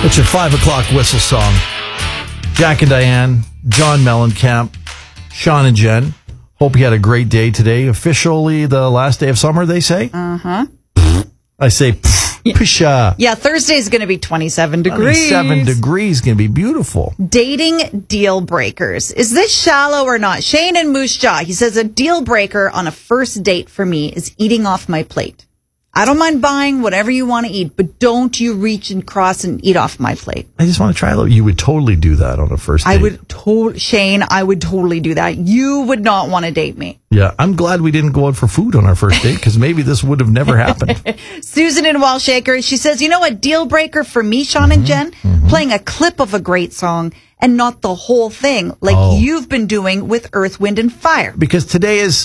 It's your 5 o'clock whistle song. Jack and Diane, John Mellencamp, Sean and Jen. Hope you had a great day today. Officially the last day of summer, they say? Uh-huh. I say, pisha. Yeah, Thursday's going to be 27 degrees. 27 degrees, going to be beautiful. Dating deal breakers. Is this shallow or not? Shane in Moose Jaw, he says a deal breaker on a first date for me is eating off my plate. I don't mind buying whatever you want to eat, but don't you reach and cross and eat off my plate. I just want to try a little. You would totally do that on a first date. Shane, I would totally do that. You would not want to date me. Yeah, I'm glad we didn't go out for food on our first date because maybe this would have never happened. Susan in Wallshaker, she says, you know what deal breaker for me, Sean and Jen? Playing a clip of a great song and not the whole thing like you've been doing with Earth, Wind, and Fire. Because today is